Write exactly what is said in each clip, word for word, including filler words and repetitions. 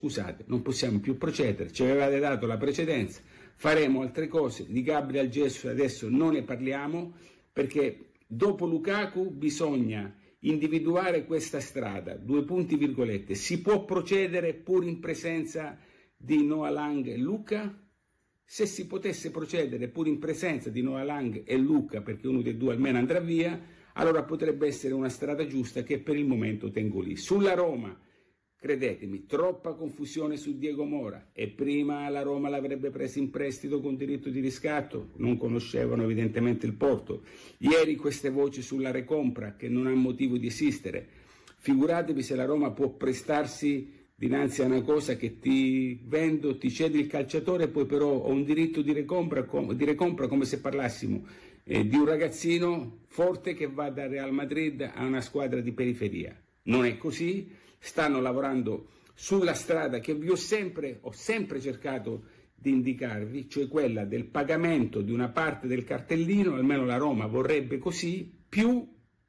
scusate, non possiamo più procedere, ci avevate dato la precedenza, faremo altre cose, di Gabriel Jesus adesso non ne parliamo, perché dopo Lukaku bisogna individuare questa strada, due punti virgolette, si può procedere pur in presenza di Noah Lang e Luka? Se si potesse procedere pur in presenza di Noah Lang e Luka, perché uno dei due almeno andrà via, allora potrebbe essere una strada giusta che per il momento tengo lì. Sulla Roma, credetemi, troppa confusione su Diego Mora, e prima la Roma l'avrebbe preso in prestito con diritto di riscatto, non conoscevano evidentemente il Porto. Ieri queste voci sulla recompra che non ha motivo di esistere. Figuratevi se la Roma può prestarsi dinanzi a una cosa che ti vendo, ti cedi il calciatore, poi però ho un diritto di recompra, di recompra come se parlassimo eh, di un ragazzino forte che va dal Real Madrid a una squadra di periferia. Non è così, stanno lavorando sulla strada che vi ho sempre, ho sempre cercato di indicarvi, cioè quella del pagamento di una parte del cartellino, almeno la Roma vorrebbe così, più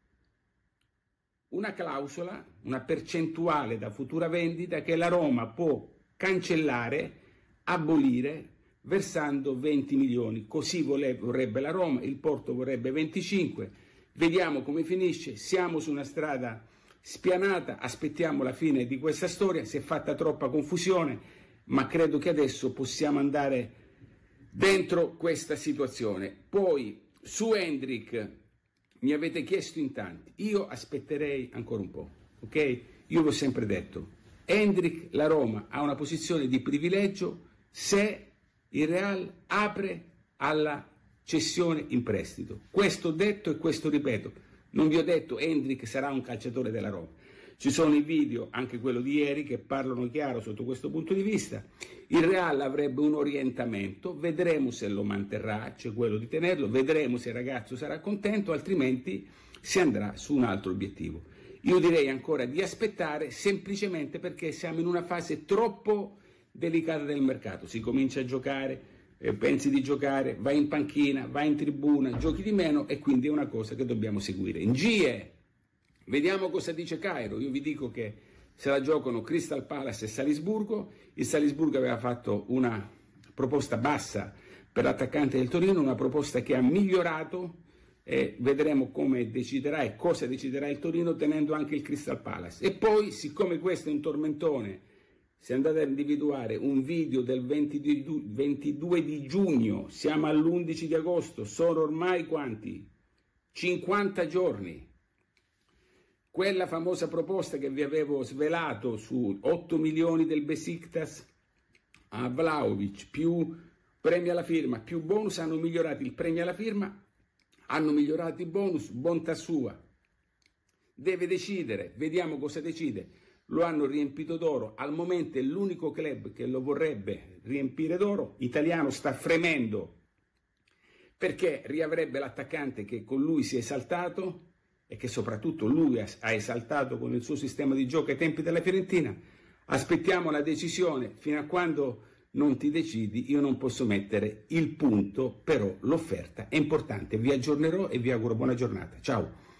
una clausola, una percentuale da futura vendita che la Roma può cancellare, abolire, versando venti milioni. Così vorrebbe la Roma, il Porto vorrebbe venticinque. Vediamo come finisce, siamo su una strada spianata, aspettiamo la fine di questa storia, si è fatta troppa confusione, ma credo che adesso possiamo andare dentro questa situazione. Poi su Endrick mi avete chiesto in tanti, io aspetterei ancora un po', ok? Io vi ho sempre detto, Endrick, la Roma ha una posizione di privilegio se il Real apre alla cessione in prestito. Questo detto e questo ripeto, non vi ho detto Endrick sarà un calciatore della Roma. Ci sono i video, anche quello di ieri, che parlano chiaro sotto questo punto di vista. Il Real avrebbe un orientamento, vedremo se lo manterrà, cioè quello di tenerlo, vedremo se il ragazzo sarà contento, altrimenti si andrà su un altro obiettivo. Io direi ancora di aspettare, semplicemente perché siamo in una fase troppo delicata del mercato. Si comincia a giocare, eh, pensi di giocare, vai in panchina, vai in tribuna, giochi di meno, e quindi è una cosa che dobbiamo seguire. In G E vediamo cosa dice Cairo. Io vi dico che se la giocano Crystal Palace e Salisburgo. Il Salisburgo aveva fatto una proposta bassa per l'attaccante del Torino, una proposta che ha migliorato, e vedremo come deciderà e cosa deciderà il Torino tenendo anche il Crystal Palace. E poi, siccome questo è un tormentone, se andate a individuare un video del ventidue di giugno, siamo all'undici di agosto, sono ormai quanti? cinquanta giorni. Quella famosa proposta che vi avevo svelato su otto milioni del Besiktas a Vlahovic, più premi alla firma, più bonus, hanno migliorato il premio alla firma, hanno migliorato i bonus, bontà sua. Deve decidere, vediamo cosa decide. Lo hanno riempito d'oro, al momento è l'unico club che lo vorrebbe riempire d'oro, italiano sta fremendo perché riavrebbe l'attaccante che con lui si è esaltato e che soprattutto lui ha esaltato con il suo sistema di gioco ai tempi della Fiorentina. Aspettiamo la decisione, fino a quando non ti decidi io non posso mettere il punto, però l'offerta è importante. Vi aggiornerò e vi auguro buona giornata. Ciao!